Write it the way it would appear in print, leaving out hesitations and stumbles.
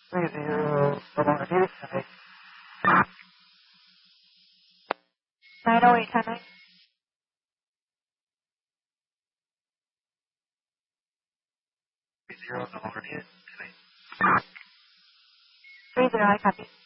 30, no longer needed today. 908, 10-9. 30, no longer needed today. 30, I copy.